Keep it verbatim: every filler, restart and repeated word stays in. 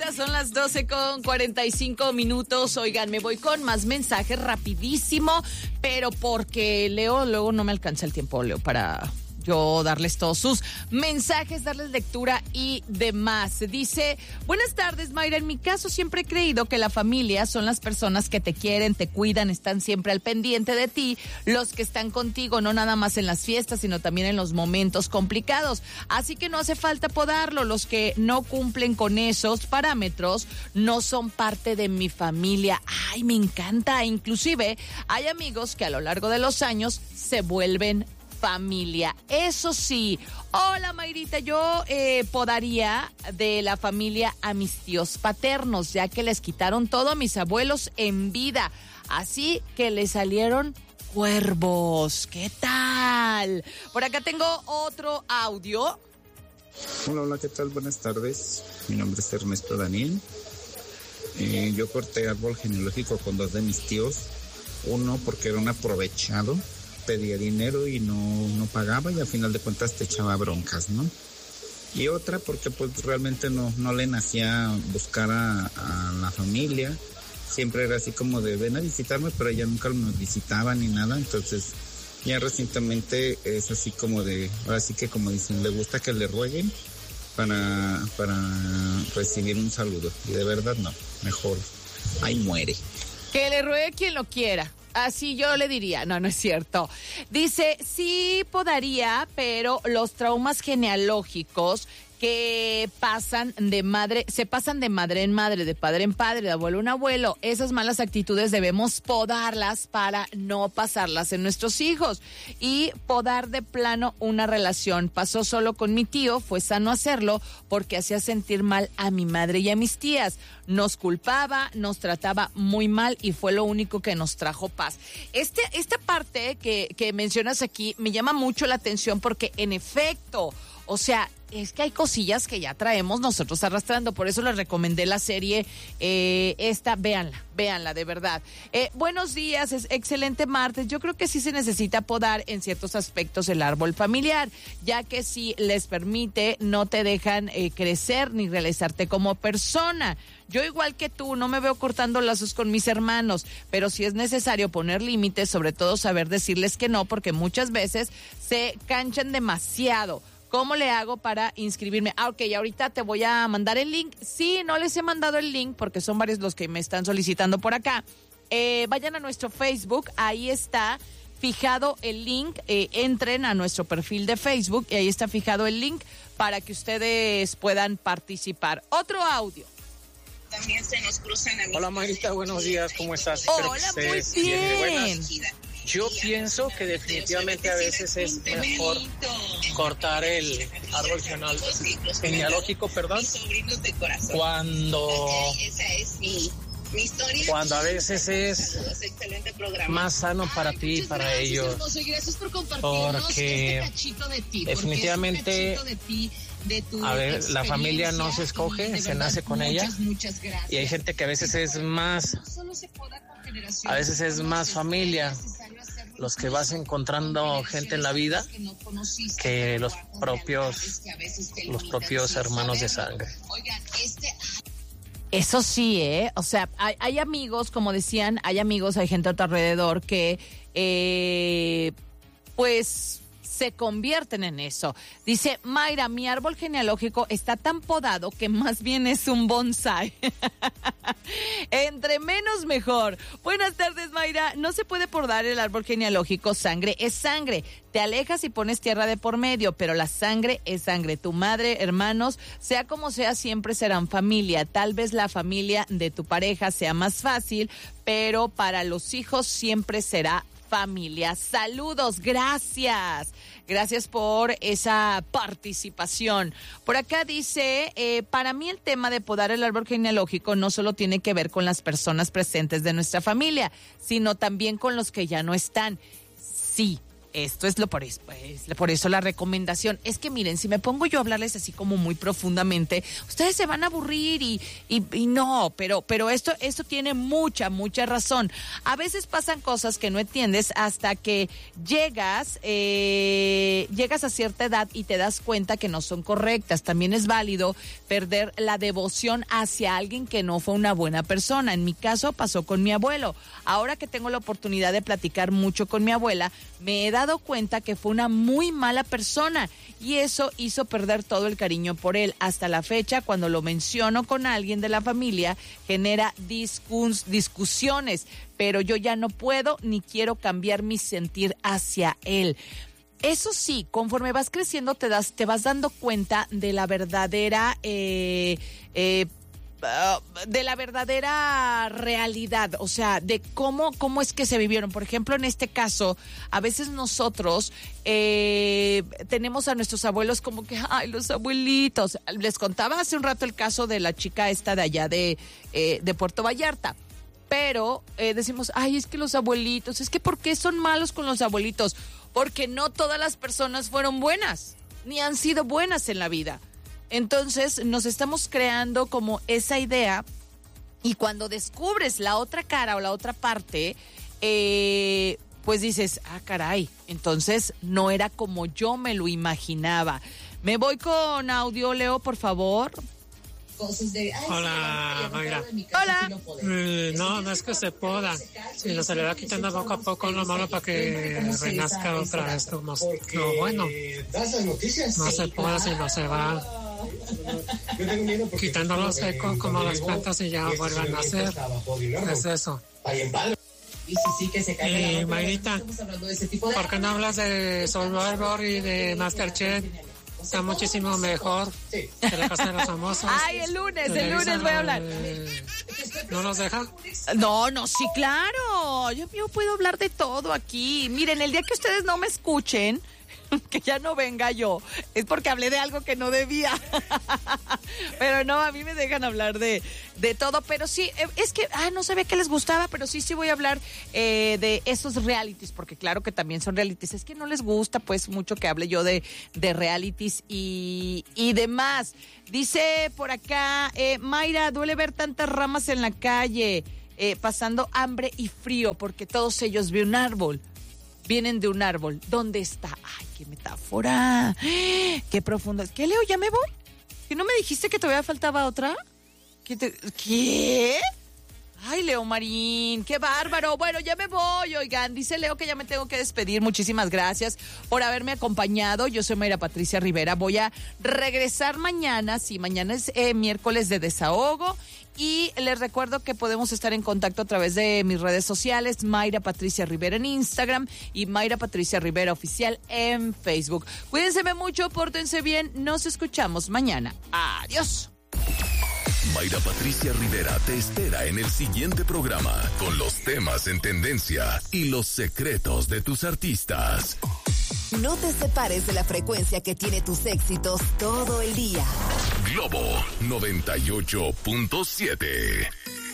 vuelta, son las doce con cuarenta y cinco minutos. Oigan, me voy con más mensajes rapidísimo, pero porque Leo, luego no me alcanza el tiempo, Leo, para yo darles todos sus mensajes, darles lectura y demás. Dice, buenas tardes, Mayra. En mi caso siempre he creído que la familia son las personas que te quieren, te cuidan, están siempre al pendiente de ti, los que están contigo, no nada más en las fiestas, sino también en los momentos complicados. Así que no hace falta podarlo. Los que no cumplen con esos parámetros no son parte de mi familia. Ay, me encanta. Inclusive hay amigos que a lo largo de los años se vuelven familia. Eso sí, hola Mayrita, yo eh, podaría de la familia a mis tíos paternos, ya que les quitaron todo a mis abuelos en vida, así que les salieron cuervos. ¿Qué tal? Por acá tengo otro audio. Hola, hola, ¿qué tal? Buenas tardes. Mi nombre es Ernesto Daniel. Eh, yo corté árbol genealógico con dos de mis tíos. Uno porque era un aprovechado, pedía dinero y no, no pagaba y al final de cuentas te echaba broncas, ¿no? Y otra porque pues realmente no, no le nacía buscar a, a la familia, siempre era así como de ven a visitarme, pero ella nunca nos visitaba ni nada, entonces ya recientemente es así como de, ahora sí que como dicen, le gusta que le rueguen para, para recibir un saludo, y de verdad no, mejor ahí muere. Que le ruegue quien lo quiera. Así yo le diría, no, no es cierto. Dice, sí podaría, pero los traumas genealógicos que pasan de madre, se pasan de madre en madre, de padre en padre, de abuelo en abuelo. Esas malas actitudes debemos podarlas para no pasarlas en nuestros hijos. Y podar de plano una relación. Pasó solo con mi tío, fue sano hacerlo porque hacía sentir mal a mi madre y a mis tías. Nos culpaba, nos trataba muy mal y fue lo único que nos trajo paz. Este, esta parte que, que mencionas aquí me llama mucho la atención porque en efecto, o sea, es que hay cosillas que ya traemos nosotros arrastrando, por eso les recomendé la serie eh, esta, véanla, véanla de verdad. Eh, buenos días, es excelente martes. Yo creo que sí se necesita podar en ciertos aspectos el árbol familiar, ya que si les permite, no te dejan eh, crecer ni realizarte como persona. Yo igual que tú, no me veo cortando lazos con mis hermanos, pero sí es necesario poner límites, sobre todo saber decirles que no, porque muchas veces se canchan demasiado. ¿Cómo le hago para inscribirme? Ah, ok, ahorita te voy a mandar el link. Sí, no les he mandado el link porque son varios los que me están solicitando por acá. Eh, vayan a nuestro Facebook, ahí está fijado el link. Eh, entren a nuestro perfil de Facebook y ahí está fijado el link para que ustedes puedan participar. Otro audio. También se nos cruzan amigos. Hola Mayrita, buenos días, ¿cómo estás? Hola, muy bien. Yo pienso que definitivamente a veces es mejor cortar el árbol genealógico, perdón, cuando, cuando a veces es más sano para ti y para ellos, porque definitivamente, a ver, la familia no se escoge, se nace con ella, y hay gente que a veces es más, a veces es más familia los que vas encontrando gente en la vida que los propios los propios hermanos de sangre. Eso sí, ¿eh? O sea, hay, hay amigos, como decían, hay amigos, hay gente a tu alrededor que, eh, pues, se convierten en eso. Dice, Mayra, mi árbol genealógico está tan podado que más bien es un bonsai. Entre menos mejor. Buenas tardes, Mayra. No se puede podar el árbol genealógico. Sangre es sangre. Te alejas y pones tierra de por medio, pero la sangre es sangre. Tu madre, hermanos, sea como sea, siempre serán familia. Tal vez la familia de tu pareja sea más fácil, pero para los hijos siempre será familia. Saludos, gracias. Gracias por esa participación. Por acá dice, eh, para mí el tema de podar el árbol genealógico no solo tiene que ver con las personas presentes de nuestra familia, sino también con los que ya no están. Sí, Esto es lo por eso, pues, por eso la recomendación. Es que miren, si me pongo yo a hablarles así como muy profundamente, ustedes se van a aburrir y, y, y no, pero, pero esto, esto tiene mucha, mucha razón. A veces pasan cosas que no entiendes hasta que llegas, eh, llegas a cierta edad y te das cuenta que no son correctas. También es válido perder la devoción hacia alguien que no fue una buena persona. En mi caso pasó con mi abuelo. Ahora que tengo la oportunidad de platicar mucho con mi abuela, me he dado cuenta que fue una muy mala persona y eso hizo perder todo el cariño por él. Hasta la fecha, cuando lo menciono con alguien de la familia, genera discus- discusiones, pero yo ya no puedo ni quiero cambiar mi sentir hacia él. Eso sí, conforme vas creciendo te das, te vas dando cuenta de la verdadera eh, eh, de la verdadera realidad, o sea, de cómo, cómo es que se vivieron. Por ejemplo, en este caso, a veces nosotros eh, tenemos a nuestros abuelos como que, ay, los abuelitos. Les contaba hace un rato el caso de la chica esta de allá de, eh, de Puerto Vallarta. Pero eh, decimos, ay, es que los abuelitos, es que ¿por qué son malos con los abuelitos? Porque no todas las personas fueron buenas, ni han sido buenas en la vida. Entonces nos estamos creando como esa idea y cuando descubres la otra cara o la otra parte, eh, pues dices, ah, caray, entonces no era como yo me lo imaginaba. Me voy con audio, Leo, por favor. Hola, Mayra. Hola. Mm, no, no es que se poda, sino se le va quitando poco a poco lo malo para que renazca otra vez como lo bueno. No se poda, sino se va quitándolo seco como las plantas y ya vuelvan a nacer. Es eso. Y Mayrita, ¿por qué no hablas de Survivor y de Masterchef? Está muchísimo mejor que la Casa de los Famosos. Ay, el lunes, el lunes voy a hablar. Eh, ¿No nos deja? No, no, sí, claro. Yo, yo puedo hablar de todo aquí. Miren, el día que ustedes no me escuchen, que ya no venga yo, es porque hablé de algo que no debía. Pero no, a mí me dejan hablar de, de todo. Pero sí, es que, ah, no sabía que les gustaba, pero sí, sí voy a hablar eh, de esos realities, porque claro que también son realities. Es que no les gusta, pues, mucho que hable yo de, de realities y, y demás. Dice por acá, eh, Mayra, duele ver tantas ramas en la calle, eh, pasando hambre y frío, porque todos ellos ven un árbol. Vienen de un árbol. ¿Dónde está? Ay, qué metáfora. Qué profundo. ¿Qué, Leo? ¿Ya me voy? ¿Que no me dijiste que todavía faltaba otra? ¿Qué? Te... ¿Qué? Ay, Leo Marín, qué bárbaro. Bueno, ya me voy, oigan. Dice Leo que ya me tengo que despedir. Muchísimas gracias por haberme acompañado. Yo soy Mayra Patricia Rivera. Voy a regresar mañana. Sí, mañana es eh, miércoles de desahogo. Y les recuerdo que podemos estar en contacto a través de mis redes sociales, Mayra Patricia Rivera en Instagram y Mayra Patricia Rivera Oficial en Facebook. Cuídense mucho, pórtense bien, nos escuchamos mañana. Adiós. Mayra Patricia Rivera te espera en el siguiente programa con los temas en tendencia y los secretos de tus artistas. No te separes de la frecuencia que tiene tus éxitos todo el día. Globo noventa y ocho punto siete.